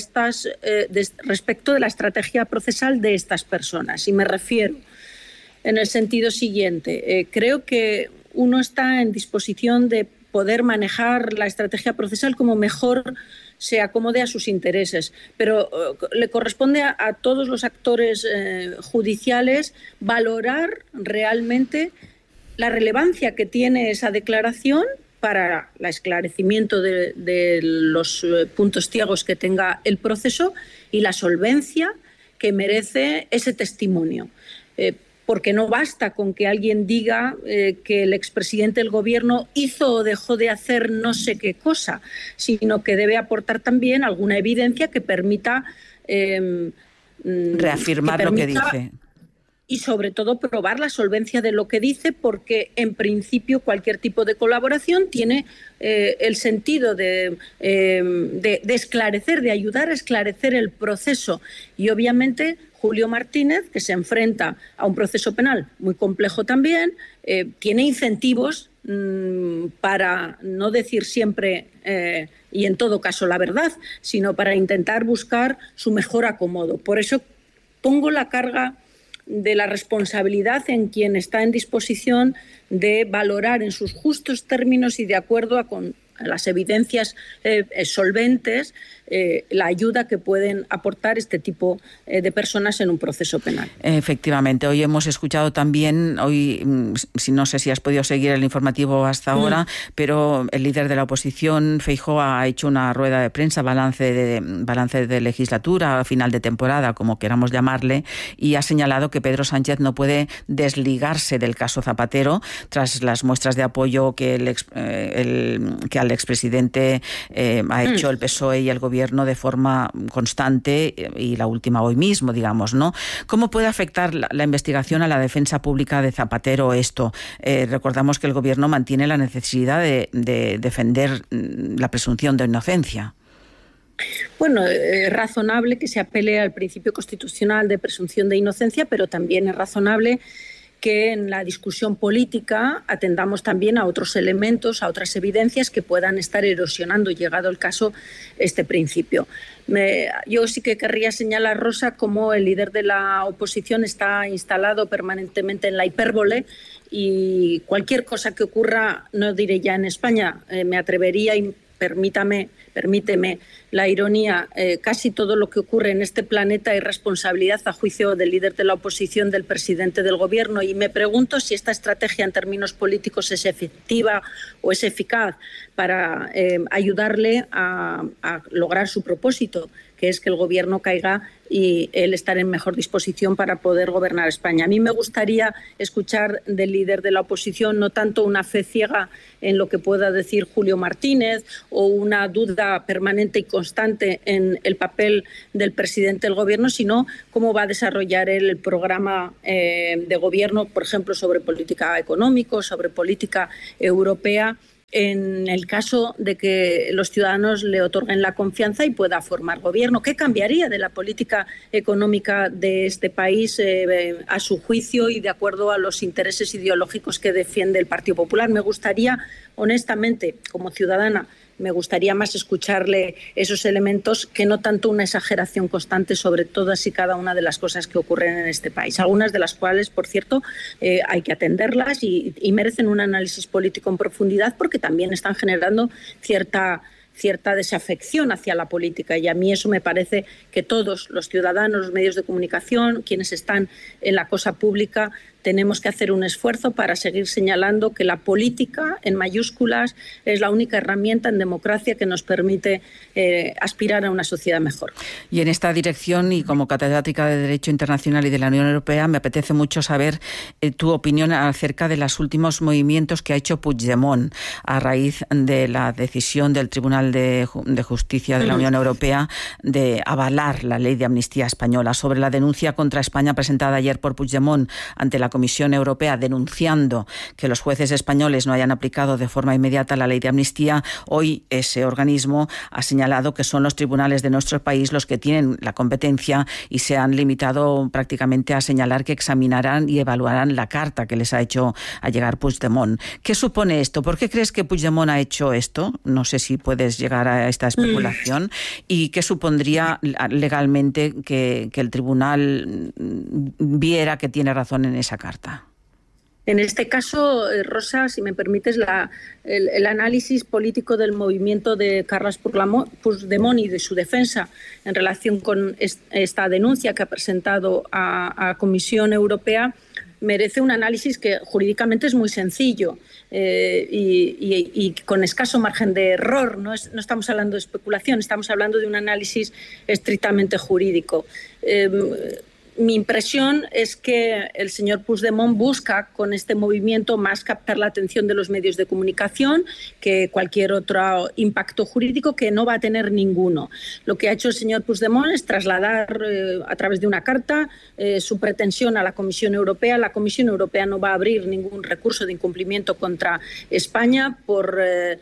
la estrategia procesal de estas personas. Y me refiero en el sentido siguiente. Creo que uno está en disposición de poder manejar la estrategia procesal como mejor se acomode a sus intereses, pero le corresponde a todos los actores judiciales valorar realmente la relevancia que tiene esa declaración para el esclarecimiento de los puntos ciegos que tenga el proceso y la solvencia que merece ese testimonio. Porque no basta con que alguien diga que el expresidente del gobierno hizo o dejó de hacer no sé qué cosa, sino que debe aportar también alguna evidencia que permita reafirmar lo que dice. Y sobre todo probar la solvencia de lo que dice, porque en principio cualquier tipo de colaboración tiene el sentido de esclarecer, de ayudar a esclarecer el proceso. Y obviamente Julio Martínez, que se enfrenta a un proceso penal muy complejo también, tiene incentivos para no decir siempre y en todo caso la verdad, sino para intentar buscar su mejor acomodo. Por eso pongo la carga de la responsabilidad en quien está en disposición de valorar en sus justos términos y de acuerdo con las evidencias solventes la ayuda que pueden aportar este tipo de personas en un proceso penal. Efectivamente, hoy hemos escuchado también, no sé si has podido seguir el informativo hasta ahora, pero el líder de la oposición, Feijóo, ha hecho una rueda de prensa, balance de legislatura, final de temporada, como queramos llamarle, y ha señalado que Pedro Sánchez no puede desligarse del caso Zapatero tras las muestras de apoyo que al expresidente ha hecho el PSOE y el gobierno de forma constante, y la última hoy mismo, digamos, ¿no? ¿Cómo puede afectar la investigación a la defensa pública de Zapatero esto? Recordamos que el gobierno mantiene la necesidad de defender la presunción de inocencia. Bueno, es razonable que se apele al principio constitucional de presunción de inocencia, pero también es razonable que en la discusión política atendamos también a otros elementos, a otras evidencias que puedan estar erosionando, llegado el caso, este principio. Yo sí que querría señalar, Rosa, cómo el líder de la oposición está instalado permanentemente en la hipérbole y cualquier cosa que ocurra, no diré ya en España, me atrevería permíteme la ironía, casi todo lo que ocurre en este planeta es responsabilidad, a juicio del líder de la oposición, del presidente del gobierno, y me pregunto si esta estrategia en términos políticos es efectiva o es eficaz para ayudarle a lograr su propósito, que es que el gobierno caiga y él estar en mejor disposición para poder gobernar España. A mí me gustaría escuchar del líder de la oposición no tanto una fe ciega en lo que pueda decir Julio Martínez o una duda permanente y constante en el papel del presidente del gobierno, sino cómo va a desarrollar él el programa de gobierno, por ejemplo, sobre política económica, sobre política europea, en el caso de que los ciudadanos le otorguen la confianza y pueda formar gobierno. ¿Qué cambiaría de la política económica de este país a su juicio y de acuerdo a los intereses ideológicos que defiende el Partido Popular? Me gustaría, honestamente, como ciudadana, me gustaría más escucharle esos elementos que no tanto una exageración constante sobre todas y cada una de las cosas que ocurren en este país, algunas de las cuales, por cierto, hay que atenderlas y merecen un análisis político en profundidad porque también están generando cierta desafección hacia la política, y a mí eso me parece que todos los ciudadanos, los medios de comunicación, quienes están en la cosa pública, tenemos que hacer un esfuerzo para seguir señalando que la política, en mayúsculas, es la única herramienta en democracia que nos permite aspirar a una sociedad mejor. Y en esta dirección, y como catedrática de Derecho Internacional y de la Unión Europea, me apetece mucho saber tu opinión acerca de los últimos movimientos que ha hecho Puigdemont a raíz de la decisión del Tribunal de Justicia de la Unión Europea de avalar la ley de amnistía española. Sobre la denuncia contra España presentada ayer por Puigdemont ante la Comisión Europea denunciando que los jueces españoles no hayan aplicado de forma inmediata la ley de amnistía, hoy ese organismo ha señalado que son los tribunales de nuestro país los que tienen la competencia y se han limitado prácticamente a señalar que examinarán y evaluarán la carta que les ha hecho llegar Puigdemont. ¿Qué supone esto? ¿Por qué crees que Puigdemont ha hecho esto? No sé si puedes llegar a esta especulación. ¿Y qué supondría legalmente que el tribunal viera que tiene razón en esa carta? En este caso, Rosa, si me permites, el análisis político del movimiento de Carles Puigdemont y de su defensa en relación con esta denuncia que ha presentado a Comisión Europea merece un análisis que jurídicamente es muy sencillo y con escaso margen de error. No estamos hablando de especulación, estamos hablando de un análisis estrictamente jurídico. Mi impresión es que el señor Puigdemont busca con este movimiento más captar la atención de los medios de comunicación que cualquier otro impacto jurídico, que no va a tener ninguno. Lo que ha hecho el señor Puigdemont es trasladar a través de una carta su pretensión a la Comisión Europea. La Comisión Europea no va a abrir ningún recurso de incumplimiento contra España porque,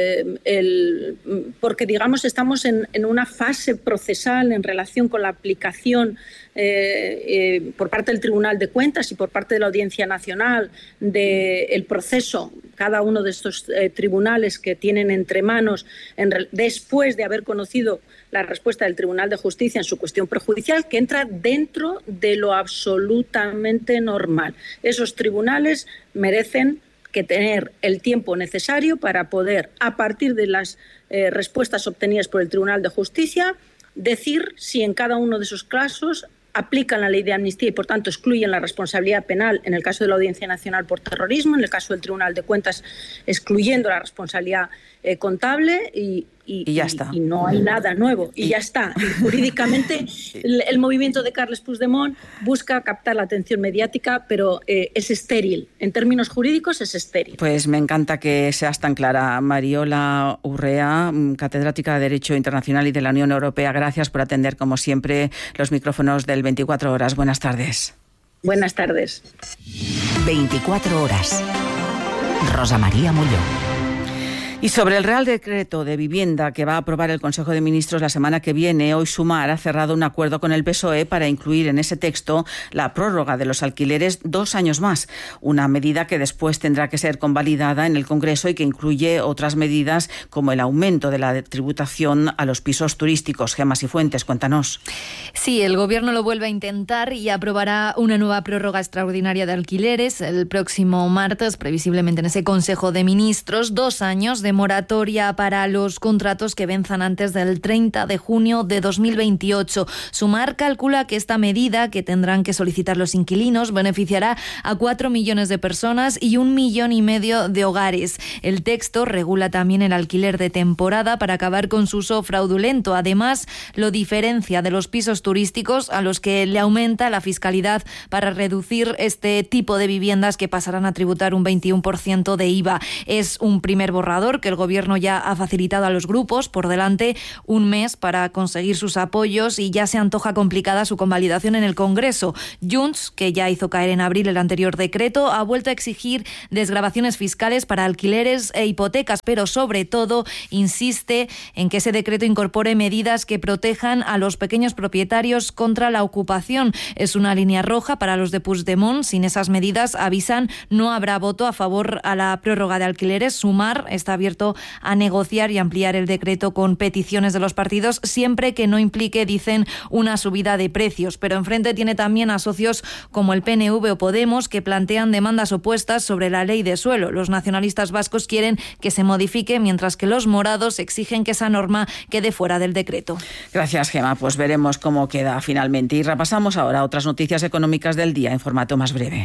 digamos, estamos en una fase procesal en relación con la aplicación por parte del Tribunal de Cuentas y por parte de la Audiencia Nacional del proceso, cada uno de estos tribunales que tienen entre manos después de haber conocido la respuesta del Tribunal de Justicia en su cuestión prejudicial, que entra dentro de lo absolutamente normal. Esos tribunales merecen que tener el tiempo necesario para poder, a partir de las respuestas obtenidas por el Tribunal de Justicia, decir si en cada uno de esos casos aplican la ley de amnistía y, por tanto, excluyen la responsabilidad penal en el caso de la Audiencia Nacional por terrorismo, en el caso del Tribunal de Cuentas excluyendo la responsabilidad contable y ya está. Y no hay nada nuevo. Y ya está. Y jurídicamente, el movimiento de Carles Puigdemont busca captar la atención mediática, pero es estéril. En términos jurídicos es estéril. Pues me encanta que seas tan clara. Mariola Urrea, catedrática de Derecho Internacional y de la Unión Europea, gracias por atender, como siempre, los micrófonos del 24 Horas. Buenas tardes. Buenas tardes. 24 Horas. Rosa María Molló. Y sobre el Real Decreto de Vivienda que va a aprobar el Consejo de Ministros la semana que viene, hoy Sumar ha cerrado un acuerdo con el PSOE para incluir en ese texto la prórroga de los alquileres 2 años más, una medida que después tendrá que ser convalidada en el Congreso y que incluye otras medidas como el aumento de la tributación a los pisos turísticos. Gemma Cifuentes, cuéntanos. Sí, el Gobierno lo vuelve a intentar y aprobará una nueva prórroga extraordinaria de alquileres el próximo martes, previsiblemente en ese Consejo de Ministros, 2 años de de moratoria para los contratos que venzan antes del 30 de junio de 2028. Sumar calcula que esta medida que tendrán que solicitar los inquilinos beneficiará a 4 millones de personas y 1,5 millones de hogares. El texto regula también el alquiler de temporada para acabar con su uso fraudulento. Además, lo diferencia de los pisos turísticos a los que le aumenta la fiscalidad para reducir este tipo de viviendas que pasarán a tributar un 21% de IVA. Es un primer borrador que el Gobierno ya ha facilitado a los grupos. Por delante, un mes para conseguir sus apoyos y ya se antoja complicada su convalidación en el Congreso. Junts, que ya hizo caer en abril el anterior decreto, ha vuelto a exigir desgravaciones fiscales para alquileres e hipotecas, pero sobre todo insiste en que ese decreto incorpore medidas que protejan a los pequeños propietarios contra la ocupación. Es una línea roja para los de Puigdemont. Sin esas medidas, avisan, no habrá voto a favor a la prórroga de alquileres. Sumar está abierto a negociar y ampliar el decreto con peticiones de los partidos, siempre que no implique, dicen, una subida de precios. Pero enfrente tiene también a socios como el PNV o Podemos, que plantean demandas opuestas sobre la ley de suelo. Los nacionalistas vascos quieren que se modifique, mientras que los morados exigen que esa norma quede fuera del decreto. Gracias, Gemma. Pues veremos cómo queda finalmente. Y repasamos ahora otras noticias económicas del día en formato más breve.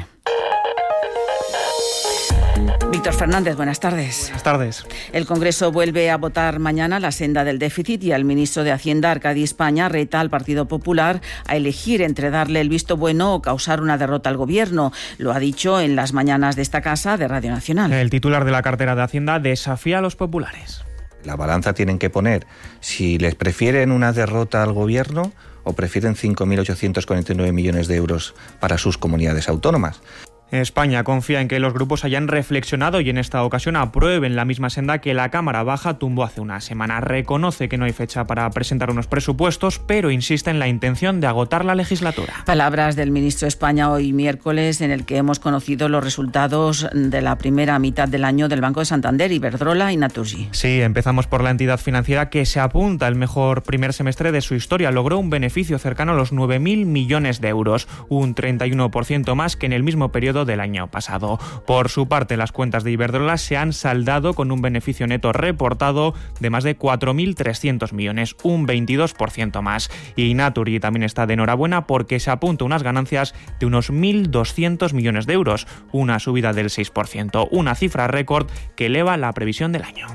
Víctor Fernández, buenas tardes. Buenas tardes. El Congreso vuelve a votar mañana la senda del déficit y el ministro de Hacienda, Arcadi España, reta al Partido Popular a elegir entre darle el visto bueno o causar una derrota al Gobierno. Lo ha dicho en las mañanas de esta casa de Radio Nacional. El titular de la cartera de Hacienda desafía a los populares. La balanza tienen que poner si les prefieren una derrota al Gobierno o prefieren 5.849 millones de euros para sus comunidades autónomas. España confía en que los grupos hayan reflexionado y en esta ocasión aprueben la misma senda que la Cámara Baja tumbó hace una semana. Reconoce que no hay fecha para presentar unos presupuestos, pero insiste en la intención de agotar la legislatura. Palabras del ministro de España hoy miércoles, en el que hemos conocido los resultados de la primera mitad del año del Banco de Santander, Iberdrola y Naturgy. Sí, empezamos por la entidad financiera que se apunta al mejor primer semestre de su historia. Logró un beneficio cercano a los 9.000 millones de euros, un 31% más que en el mismo periodo del año pasado. Por su parte, las cuentas de Iberdrola se han saldado con un beneficio neto reportado de más de 4.300 millones, un 22% más. Y Naturgy también está de enhorabuena porque se apunta unas ganancias de unos 1.200 millones de euros, una subida del 6%, una cifra récord que eleva la previsión del año.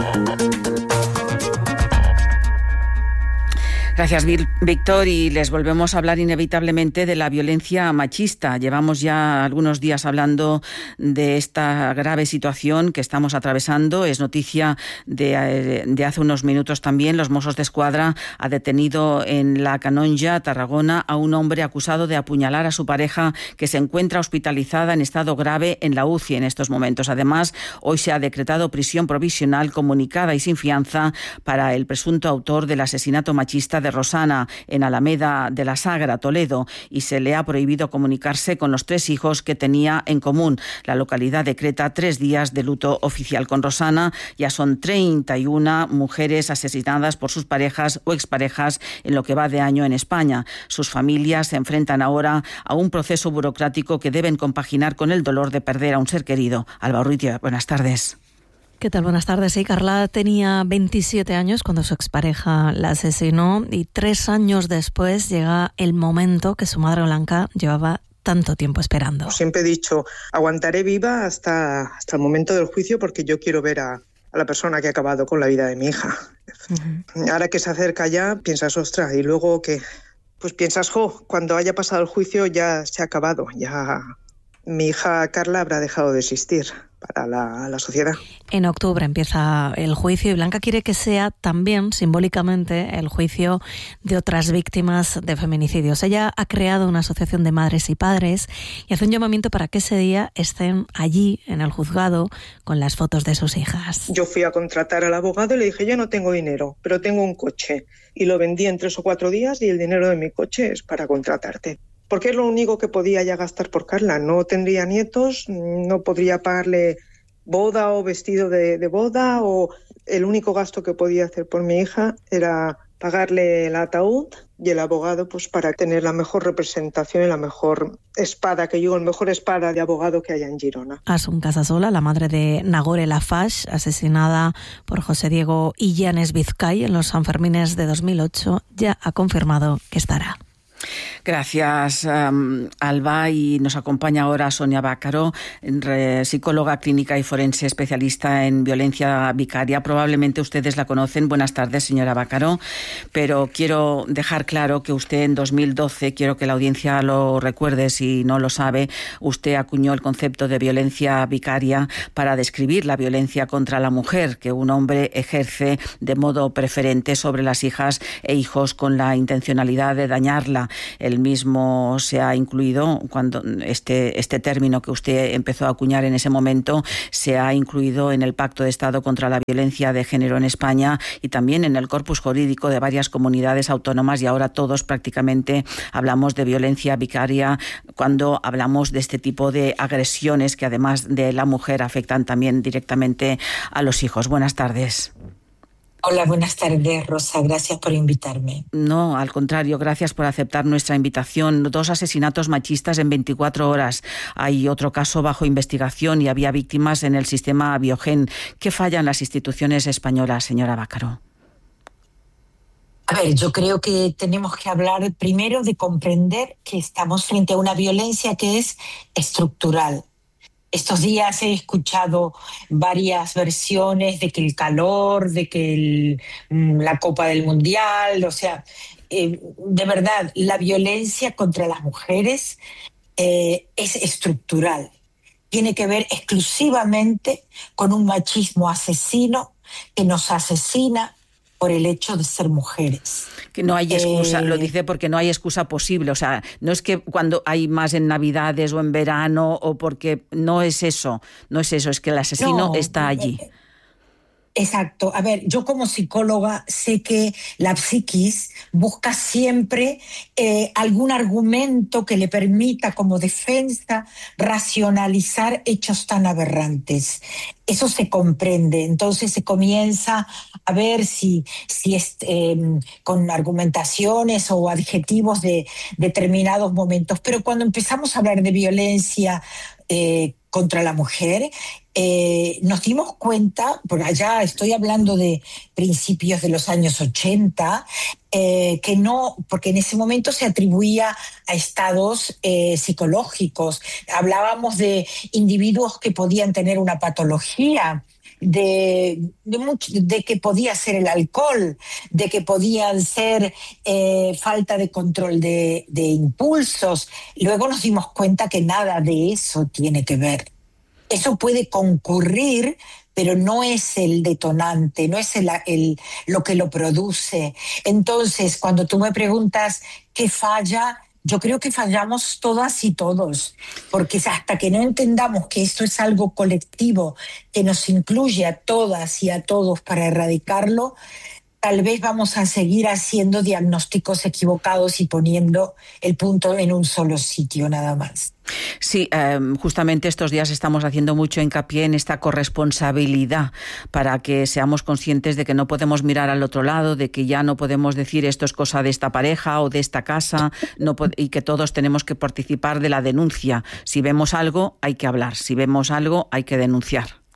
Gracias, Víctor, y les volvemos a hablar inevitablemente de la violencia machista. Llevamos ya algunos días hablando de esta grave situación que estamos atravesando. Es noticia de hace unos minutos también. Los Mossos d'Esquadra ha detenido en la Canonja, Tarragona, a un hombre acusado de apuñalar a su pareja, que se encuentra hospitalizada en estado grave en la UCI en estos momentos. Además, hoy se ha decretado prisión provisional comunicada y sin fianza para el presunto autor del asesinato machista de Rosana en Alameda de la Sagra, Toledo, y se le ha prohibido comunicarse con los 3 hijos que tenía en común. La localidad decreta 3 días de luto oficial. Con Rosana ya son 31 mujeres asesinadas por sus parejas o exparejas en lo que va de año en España. Sus familias se enfrentan ahora a un proceso burocrático que deben compaginar con el dolor de perder a un ser querido. Alba Urrutia, buenas tardes. ¿Qué tal? Buenas tardes. Sí, Carla tenía 27 años cuando su expareja la asesinó y 3 años después llega el momento que su madre Blanca llevaba tanto tiempo esperando. Siempre he dicho, aguantaré viva hasta el momento del juicio porque yo quiero ver a la persona que ha acabado con la vida de mi hija. Uh-huh. Ahora que se acerca ya, piensas, ostras, y luego que, pues piensas, cuando haya pasado el juicio ya se ha acabado, ya mi hija Carla habrá dejado de existir para la sociedad. En octubre empieza el juicio y Blanca quiere que sea también simbólicamente el juicio de otras víctimas de feminicidios. Ella ha creado una asociación de madres y padres y hace un llamamiento para que ese día estén allí en el juzgado con las fotos de sus hijas. Yo fui a contratar al abogado y le dije, yo no tengo dinero, pero tengo un coche y lo vendí en 3 o 4 días y el dinero de mi coche es para contratarte. Porque es lo único que podía ya gastar por Carla. No tendría nietos, no podría pagarle boda o vestido de boda, o el único gasto que podía hacer por mi hija era pagarle el ataúd y el abogado, pues para tener la mejor representación y la mejor espada, que yo, el mejor espada de abogado que haya en Girona. Asun Casasola, la madre de Nagore Laffage, asesinada por José Diego Illanes Vizcay en los Sanfermines de 2008, ya ha confirmado que estará. Gracias, Alba. Y nos acompaña ahora Sonia Bácaro, psicóloga clínica y forense especialista en violencia vicaria. Probablemente ustedes la conocen. Buenas tardes, señora Bácaro. Pero quiero dejar claro que usted en 2012, quiero que la audiencia lo recuerde si no lo sabe, usted acuñó el concepto de violencia vicaria para describir la violencia contra la mujer que un hombre ejerce de modo preferente sobre las hijas e hijos con la intencionalidad de dañarla. El mismo se ha incluido, cuando este término que usted empezó a acuñar en ese momento, se ha incluido en el Pacto de Estado contra la Violencia de Género en España y también en el corpus jurídico de varias comunidades autónomas, y ahora todos prácticamente hablamos de violencia vicaria cuando hablamos de este tipo de agresiones que además de la mujer afectan también directamente a los hijos. Buenas tardes. Hola, buenas tardes, Rosa. Gracias por invitarme. No, al contrario, gracias por aceptar nuestra invitación. 2 asesinatos machistas en 24 horas. Hay otro caso bajo investigación y había víctimas en el sistema Biogen. ¿Qué fallan las instituciones españolas, señora Bácaro? A ver, yo creo que tenemos que hablar primero de comprender que estamos frente a una violencia que es estructural. Estos días he escuchado varias versiones de que el calor, de que la Copa del Mundial, o sea, de verdad, la violencia contra las mujeres es estructural. Tiene que ver exclusivamente con un machismo asesino que nos asesina por el hecho de ser mujeres. Que no hay excusa, lo dice porque no hay excusa posible, o sea, no es que cuando hay más en Navidades o en verano, o porque no es eso, es que el asesino está allí. Exacto. A ver, yo como psicóloga sé que la psiquis busca siempre algún argumento que le permita como defensa racionalizar hechos tan aberrantes. Eso se comprende. Entonces se comienza a ver si es con argumentaciones o adjetivos de determinados momentos. Pero cuando empezamos a hablar de violencia contra la mujer, nos dimos cuenta, por allá estoy hablando de principios de los años 80, que no, porque en ese momento se atribuía a estados psicológicos. Hablábamos de individuos que podían tener una patología, de que podía ser el alcohol, de que podían ser falta de control de impulsos. Luego nos dimos cuenta que nada de eso tiene que ver. Eso puede concurrir, pero no es el detonante, no es lo que lo produce. Entonces, cuando tú me preguntas qué falla, yo creo que fallamos todas y todos, porque hasta que no entendamos que esto es algo colectivo, que nos incluye a todas y a todos para erradicarlo, tal vez vamos a seguir haciendo diagnósticos equivocados y poniendo el punto en un solo sitio nada más. Sí, justamente estos días estamos haciendo mucho hincapié en esta corresponsabilidad para que seamos conscientes de que no podemos mirar al otro lado, de que ya no podemos decir esto es cosa de esta pareja o de esta casa, y que todos tenemos que participar de la denuncia. Si vemos algo, hay que hablar. Si vemos algo, hay que denunciar.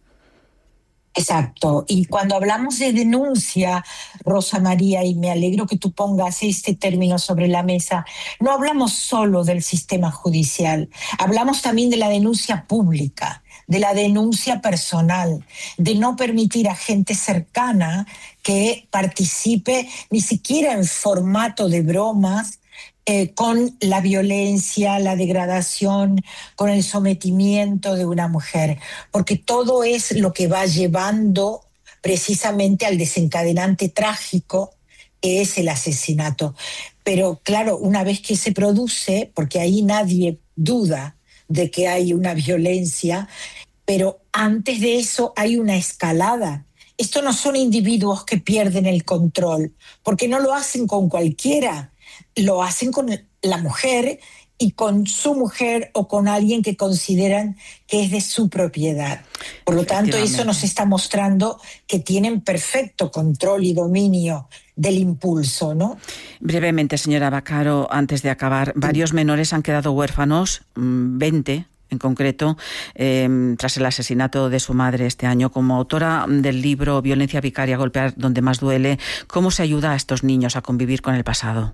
Exacto. Y cuando hablamos de denuncia, Rosa María, y me alegro que tú pongas este término sobre la mesa, no hablamos solo del sistema judicial, hablamos también de la denuncia pública, de la denuncia personal, de no permitir a gente cercana que participe ni siquiera en formato de bromas, con la violencia, la degradación, con el sometimiento de una mujer, porque todo es lo que va llevando precisamente al desencadenante trágico que es el asesinato. Pero claro, una vez que se produce, porque ahí nadie duda de que hay una violencia, pero antes de eso hay una escalada. Estos no son individuos que pierden el control, porque no lo hacen con cualquiera. Lo hacen con la mujer y con su mujer o con alguien que consideran que es de su propiedad. Por lo tanto, eso nos está mostrando que tienen perfecto control y dominio del impulso, ¿no? Brevemente, señora Vaccaro, antes de acabar, varios menores han quedado huérfanos, 20 en concreto, tras el asesinato de su madre este año. Como autora del libro Violencia vicaria, golpear donde más duele, ¿cómo se ayuda a estos niños a convivir con el pasado?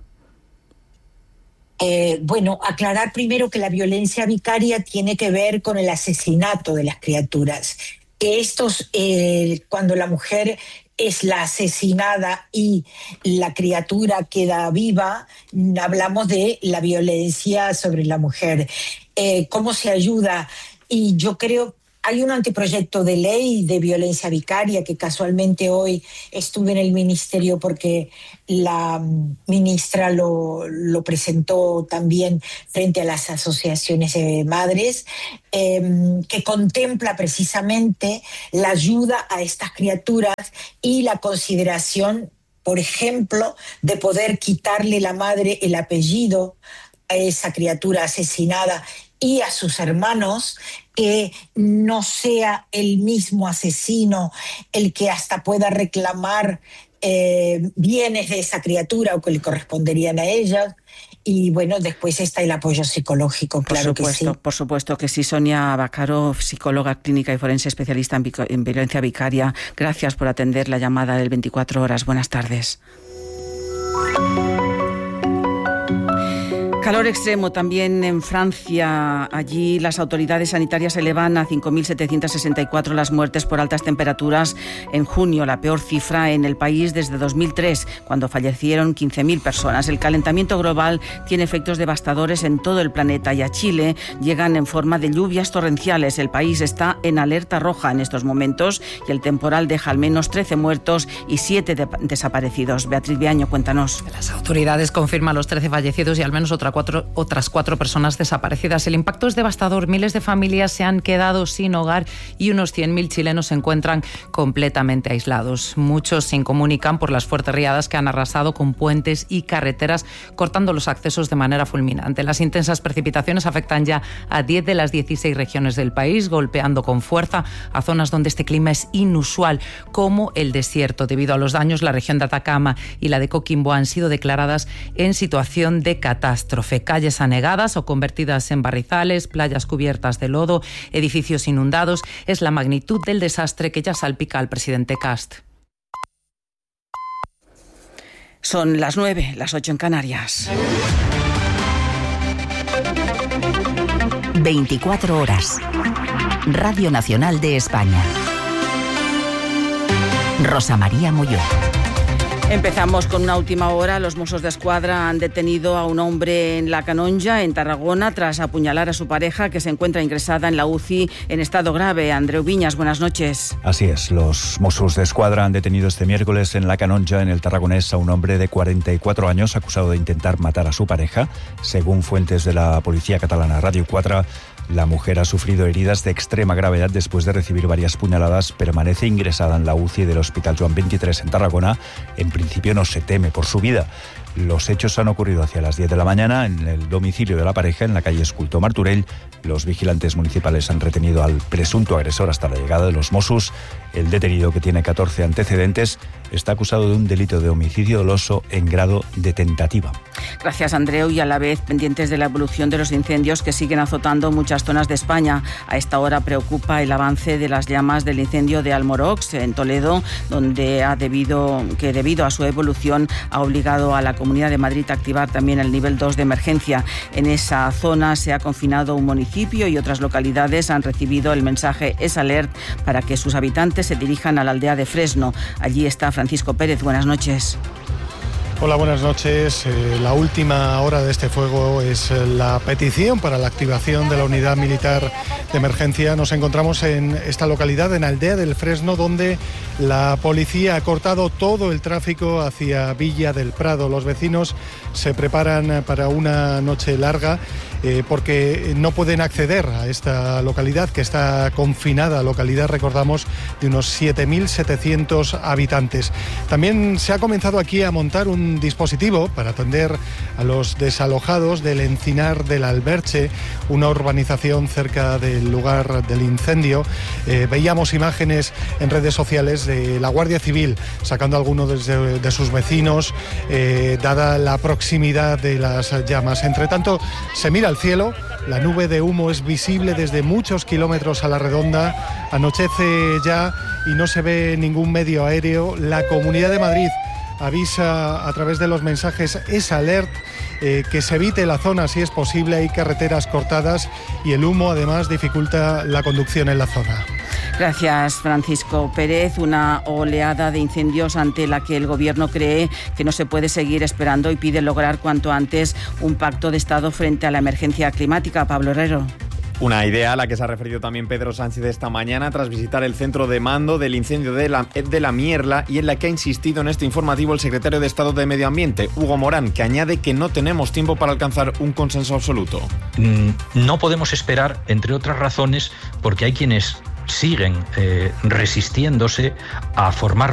Bueno, aclarar primero que la violencia vicaria tiene que ver con el asesinato de las criaturas. Cuando la mujer es la asesinada y la criatura queda viva, hablamos de la violencia sobre la mujer. ¿Cómo se ayuda? Y yo creo, hay un anteproyecto de ley de violencia vicaria que casualmente hoy estuve en el ministerio porque la ministra lo presentó también frente a las asociaciones de madres, que contempla precisamente la ayuda a estas criaturas y la consideración, por ejemplo, de poder quitarle la madre el apellido a esa criatura asesinada y a sus hermanos, que no sea el mismo asesino el que hasta pueda reclamar bienes de esa criatura o que le corresponderían a ella. Y bueno, después está el apoyo psicológico, claro que sí. Por supuesto que sí. Sonia Vaccaro, psicóloga clínica y forense especialista en violencia vicaria, gracias por atender la llamada del 24 horas. Buenas tardes. Calor extremo también en Francia. Allí las autoridades sanitarias elevan a 5.764 las muertes por altas temperaturas en junio, la peor cifra en el país desde 2003, cuando fallecieron 15.000 personas. El calentamiento global tiene efectos devastadores en todo el planeta y a Chile llegan en forma de lluvias torrenciales. El país está en alerta roja en estos momentos y el temporal deja al menos 13 muertos y 7 desaparecidos. Beatriz Viaño, cuéntanos. Las autoridades confirman los 13 fallecidos y al menos otras 4 personas desaparecidas. El impacto es devastador. Miles de familias se han quedado sin hogar y unos 100.000 chilenos se encuentran completamente aislados. Muchos se incomunican por las fuertes riadas que han arrasado con puentes y carreteras, cortando los accesos de manera fulminante. Las intensas precipitaciones afectan ya a 10 de las 16 regiones del país, golpeando con fuerza a zonas donde este clima es inusual, como el desierto. Debido a los daños, la región de Atacama y la de Coquimbo han sido declaradas en situación de catástrofe. Calles anegadas o convertidas en barrizales, playas cubiertas de lodo, edificios inundados. Es la magnitud del desastre que ya salpica al presidente Kast. Son las 9, las 8 en Canarias. 24 horas. Radio Nacional de España. Rosa María Molló. Empezamos con una última hora. Los Mossos de Escuadra han detenido a un hombre en La Canonja, en Tarragona, tras apuñalar a su pareja, que se encuentra ingresada en la UCI en estado grave. Andreu Viñas, buenas noches. Así es, los Mossos de Escuadra han detenido este miércoles en La Canonja, en el Tarragonés, a un hombre de 44 años acusado de intentar matar a su pareja. Según fuentes de la policía catalana Radio 4, la mujer ha sufrido heridas de extrema gravedad después de recibir varias puñaladas. Permanece ingresada en la UCI del Hospital Joan 23 en Tarragona. En principio no se teme por su vida. Los hechos han ocurrido hacia las 10 de la mañana en el domicilio de la pareja, en la calle Escultor Martorell. Los vigilantes municipales han retenido al presunto agresor hasta la llegada de los Mossos. El detenido, que tiene 14 antecedentes, está acusado de un delito de homicidio doloso en grado de tentativa. Gracias, Andreu, y a la vez pendientes de la evolución de los incendios que siguen azotando muchas zonas de España. A esta hora preocupa el avance de las llamas del incendio de Almorox, en Toledo, donde debido a su evolución ha obligado a la Comunidad de Madrid a activar también el nivel 2 de emergencia. En esa zona se ha confinado un municipio y otras localidades han recibido el mensaje S-Alert para que sus habitantes se dirijan a la aldea de Fresno. Allí está Francisco Pérez. Buenas noches. Hola, buenas noches. La última hora de este fuego es la petición para la activación de la unidad militar de emergencia. Nos encontramos en esta localidad, en Aldea del Fresno, donde la policía ha cortado todo el tráfico hacia Villa del Prado. Los vecinos se preparan para una noche larga porque no pueden acceder a esta localidad, que está confinada, localidad, recordamos, de unos 7.700 habitantes. También se ha comenzado aquí a montar un dispositivo para atender a los desalojados del Encinar del Alberche, una urbanización cerca del lugar del incendio. Veíamos imágenes en redes sociales de la Guardia Civil sacando a algunos de sus vecinos, dada la proximidad de las llamas. Entre tanto, se mira al cielo, la nube de humo es visible desde muchos kilómetros a la redonda, anochece ya y no se ve ningún medio aéreo. La Comunidad de Madrid avisa a través de los mensajes esa alert, que se evite la zona si es posible, hay carreteras cortadas y el humo además dificulta la conducción en la zona. Gracias, Francisco Pérez. Una oleada de incendios ante la que el Gobierno cree que no se puede seguir esperando y pide lograr cuanto antes un pacto de Estado frente a la emergencia climática. Pablo Herrero. Una idea a la que se ha referido también Pedro Sánchez esta mañana tras visitar el centro de mando del incendio de la Mierla, y en la que ha insistido en este informativo el secretario de Estado de Medio Ambiente, Hugo Morán, que añade que no tenemos tiempo para alcanzar un consenso absoluto. No podemos esperar, entre otras razones, porque hay quienes siguen resistiéndose a formar